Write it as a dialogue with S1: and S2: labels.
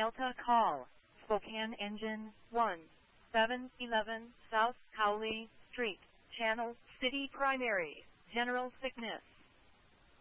S1: Delta call, Spokane Engine 1, 711 South Cowley Street, Channel City Primary, General Sickness.